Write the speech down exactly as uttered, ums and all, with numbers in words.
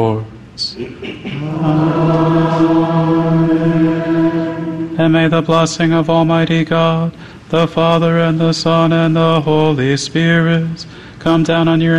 And may the blessing of Almighty God, the Father, and the Son, and the Holy Spirit come down on your